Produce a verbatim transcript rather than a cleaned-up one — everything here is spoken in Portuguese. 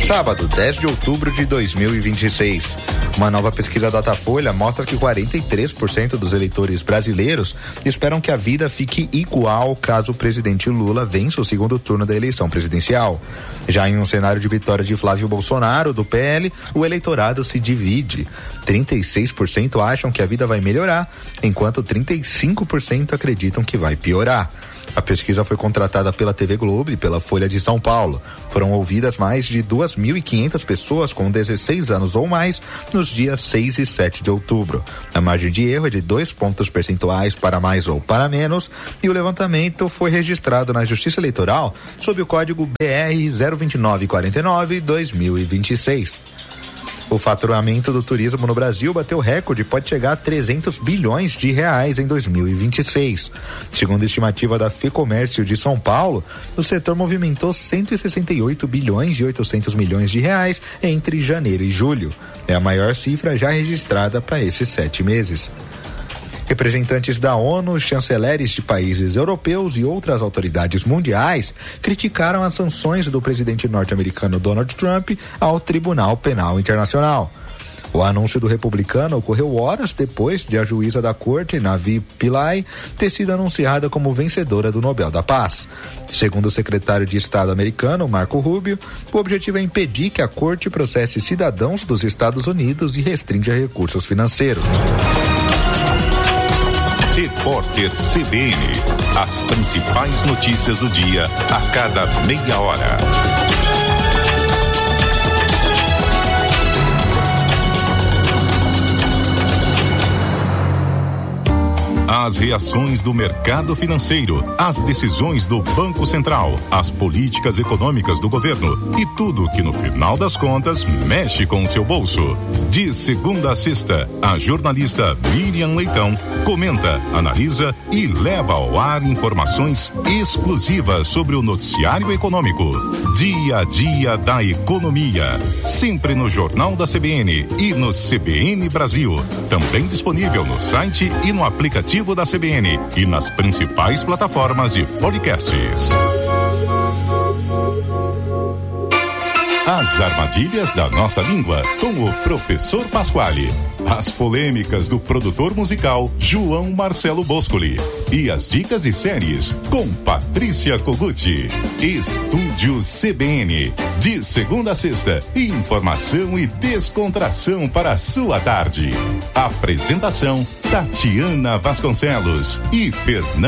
Sábado, dez de outubro de dois mil e vinte e seis. Uma nova pesquisa Datafolha mostra que quarenta e três por cento dos eleitores brasileiros esperam que a vida fique igual caso o presidente Lula vença o segundo turno da eleição presidencial. Já em um cenário de vitória de Flávio Bolsonaro, do P L, o eleitorado se divide. trinta e seis por cento acham que a vida vai melhorar, enquanto trinta e cinco por cento acreditam que vai piorar. A pesquisa foi contratada pela T V Globo e pela Folha de São Paulo. Foram ouvidas mais de duas mil e quinhentas pessoas com dezesseis anos ou mais nos dias seis e sete de outubro. A margem de erro é de dois pontos percentuais para mais ou para menos, e o levantamento foi registrado na Justiça Eleitoral sob o código B R zero dois nove quatro nove barra dois mil e vinte e seis. O faturamento do turismo no Brasil bateu recorde e pode chegar a trezentos bilhões de reais em dois mil e vinte e seis. Segundo a estimativa da Fecomércio de São Paulo, o setor movimentou cento e sessenta e oito bilhões e oitocentos milhões de reais entre janeiro e julho. É a maior cifra já registrada para esses sete meses. Representantes da ONU, chanceleres de países europeus e outras autoridades mundiais criticaram as sanções do presidente norte-americano Donald Trump ao Tribunal Penal Internacional. O anúncio do republicano ocorreu horas depois de a juíza da corte, Navi Pillay, ter sido anunciada como vencedora do Nobel da Paz. Segundo o secretário de Estado americano, Marco Rubio, o objetivo é impedir que a corte processe cidadãos dos Estados Unidos e restrinja recursos financeiros. Repórter C B N. As principais notícias do dia a cada meia hora. As reações do mercado financeiro, as decisões do Banco Central, as políticas econômicas do governo e tudo que no final das contas mexe com o seu bolso. De segunda a sexta, a jornalista Miriam Leitão comenta, analisa e leva ao ar informações exclusivas sobre o noticiário econômico. Dia a dia da economia. Sempre no Jornal da C B N e no C B N Brasil. Também disponível no site e no aplicativo da C B N e nas principais plataformas de podcasts. As armadilhas da nossa língua, com o professor Pasquale. As polêmicas do produtor musical João Marcelo Boscoli. E as dicas de séries com Patrícia Koguchi. Estúdio C B N. De segunda a sexta, informação e descontração para a sua tarde. Apresentação Tatiana Vasconcelos e Fernando